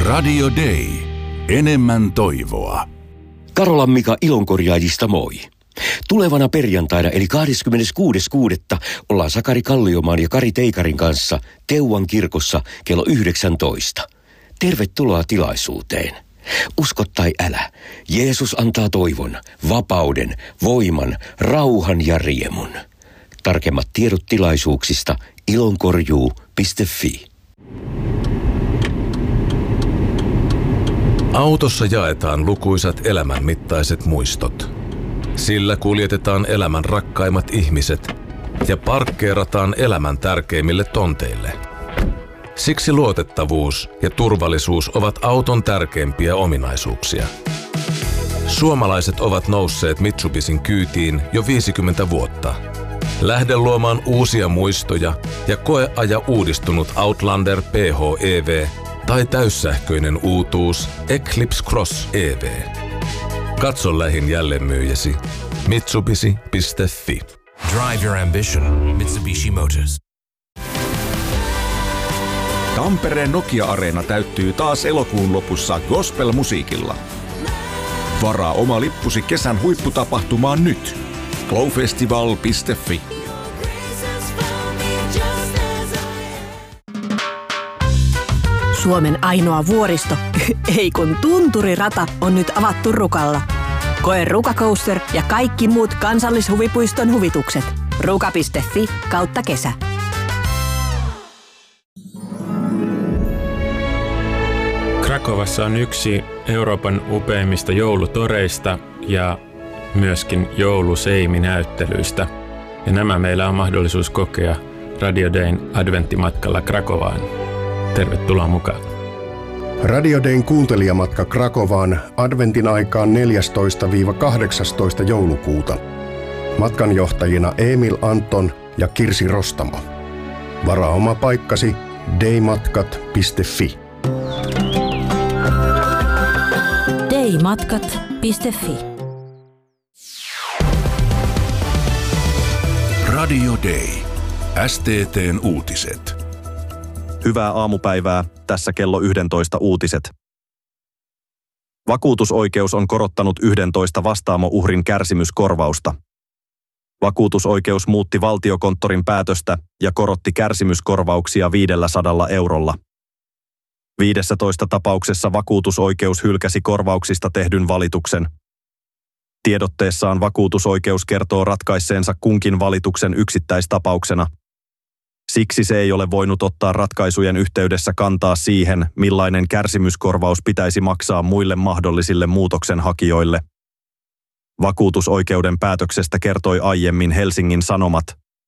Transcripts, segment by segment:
Radio Day. Enemmän toivoa. Karolan Mika Ilonkorjaajista moi. Tulevana perjantaina eli 26.6. ollaan Sakari Kalliomaan ja Kari Teikarin kanssa Teuvan kirkossa kello 19. Tervetuloa tilaisuuteen. Usko tai älä, Jeesus antaa toivon, vapauden, voiman, rauhan ja riemun. Tarkemmat tiedot tilaisuuksista ilonkorjuu.fi. Autossa jaetaan lukuisat elämänmittaiset muistot. Sillä kuljetetaan elämän rakkaimmat ihmiset ja parkkeerataan elämän tärkeimmille tonteille. Siksi luotettavuus ja turvallisuus ovat auton tärkeimpiä ominaisuuksia. Suomalaiset ovat nousseet Mitsubishin kyytiin jo 50 vuotta. Lähde luomaan uusia muistoja ja koeaja uudistunut Outlander PHEV tai täyssähköinen uutuus Eclipse Cross EV. Katso lähin jälleenmyyjäsi mitsubishi.fi. Drive your ambition. Mitsubishi Motors. Tampereen Nokia-areena täyttyy taas elokuun lopussa gospel-musiikilla. Varaa oma lippusi kesän huipputapahtumaan nyt. glowfestival.fi. Suomen ainoa vuoristo, ei kun tunturirata, on nyt avattu Rukalla. Koe Ruka Coaster ja kaikki muut kansallishuvipuiston huvitukset. ruka.fi/kesä. Krakovassa on yksi Euroopan upeimmista joulutoreista ja myöskin jouluseiminäyttelyistä. Ja nämä meillä on mahdollisuus kokea Radio Dayn adventtimatkalla Krakovaan. Tervetuloa mukaan. Radio Dayn kuuntelijamatka Krakovaan adventin aikaan 14-18 joulukuuta. Matkanjohtajina Emil Anton ja Kirsi Rostamo. Varaa oma paikkasi daymatkat.fi. daymatkat.fi. Radio Day. STT:n uutiset. Hyvää aamupäivää, tässä kello 11 uutiset. Vakuutusoikeus on korottanut 11 Vastaamo-uhrin kärsimyskorvausta. Vakuutusoikeus muutti Valtiokonttorin päätöstä ja korotti kärsimyskorvauksia 500 eurolla. 15 tapauksessa vakuutusoikeus hylkäsi korvauksista tehdyn valituksen. Tiedotteessaan vakuutusoikeus kertoo ratkaisseensa kunkin valituksen yksittäistapauksena. Siksi se ei ole voinut ottaa ratkaisujen yhteydessä kantaa siihen, millainen kärsimyskorvaus pitäisi maksaa muille mahdollisille muutoksenhakijoille. Vakuutusoikeuden päätöksestä kertoi aiemmin Helsingin Sanomat.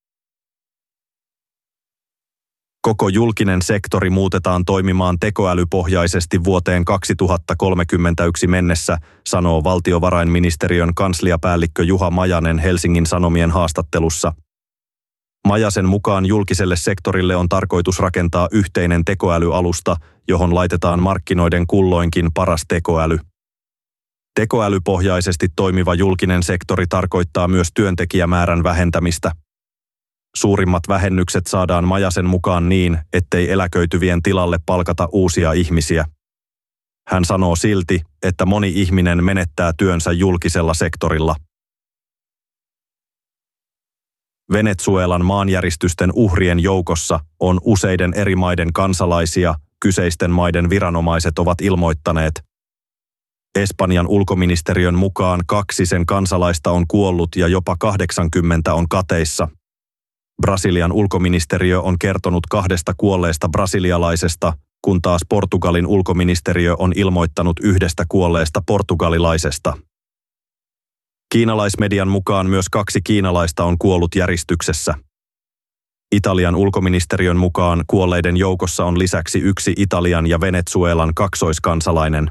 Koko julkinen sektori muutetaan toimimaan tekoälypohjaisesti vuoteen 2031 mennessä, sanoo valtiovarainministeriön kansliapäällikkö Juha Majanen Helsingin Sanomien haastattelussa. Majasen mukaan julkiselle sektorille on tarkoitus rakentaa yhteinen tekoälyalusta, johon laitetaan markkinoiden kulloinkin paras tekoäly. Tekoälypohjaisesti toimiva julkinen sektori tarkoittaa myös työntekijämäärän vähentämistä. Suurimmat vähennykset saadaan Majasen mukaan niin, ettei eläköityvien tilalle palkata uusia ihmisiä. Hän sanoo silti, että moni ihminen menettää työnsä julkisella sektorilla. Venezuelan maanjäristysten uhrien joukossa on useiden eri maiden kansalaisia, kyseisten maiden viranomaiset ovat ilmoittaneet. Espanjan ulkoministeriön mukaan 2 sen kansalaista on kuollut ja jopa 80 on kateissa. Brasilian ulkoministeriö on kertonut 2 kuolleesta brasilialaisesta, kun taas Portugalin ulkoministeriö on ilmoittanut 1 kuolleesta portugalilaisesta. Kiinalaismedian mukaan myös 2 kiinalaista on kuollut järistyksessä. Italian ulkoministeriön mukaan kuolleiden joukossa on lisäksi 1 Italian ja Venezuelan kaksoiskansalainen.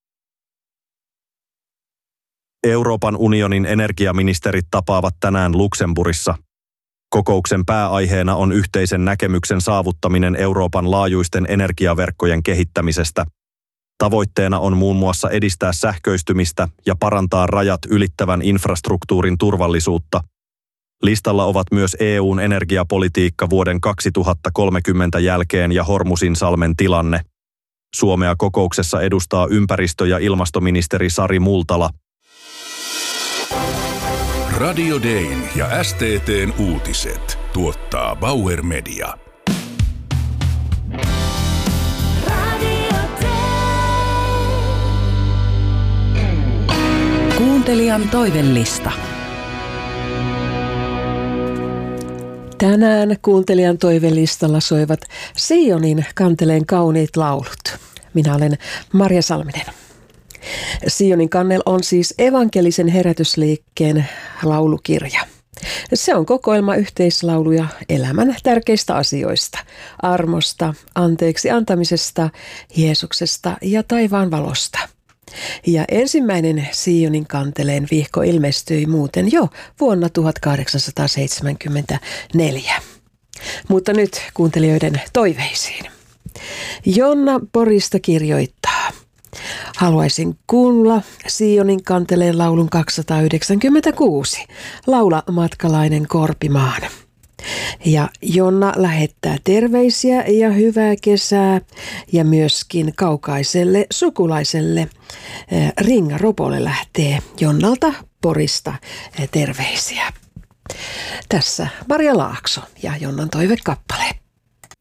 Euroopan unionin energiaministerit tapaavat tänään Luxemburgissa. Kokouksen pääaiheena on yhteisen näkemyksen saavuttaminen Euroopan laajuisten energiaverkkojen kehittämisestä. Tavoitteena on muun muassa edistää sähköistymistä ja parantaa rajat ylittävän infrastruktuurin turvallisuutta. Listalla ovat myös EU:n energiapolitiikka vuoden 2030 jälkeen ja Hormuzinsalmen tilanne. Suomea kokouksessa edustaa ympäristö- ja ilmastoministeri Sari Multala. Radio Dayn ja STT:n uutiset tuottaa Bauer Media. Kuuntelijan toivellista. Tänään kuuntelijan toivellistalla soivat Sionin kanteleen kauniit laulut. Minä olen Marja Salminen. Sionin kannel on siis evankelisen herätysliikkeen laulukirja. Se on kokoelma yhteislauluja elämän tärkeistä asioista, armosta, anteeksi antamisesta, Jeesuksesta ja taivaan valosta. Ja ensimmäinen Sionin kanteleen vihko ilmestyi muuten jo vuonna 1874. Mutta nyt kuuntelijoiden toiveisiin. Jonna Porista kirjoittaa. Haluaisin kuulla Sionin kanteleen laulun 296. Laula matkalainen Korpimaan. Ja Jonna lähettää terveisiä ja hyvää kesää ja myöskin kaukaiselle sukulaiselle Ringa Ropolle lähtee Jonnalta Porista terveisiä. Tässä Marja Laakso ja Jonnan toivekappale.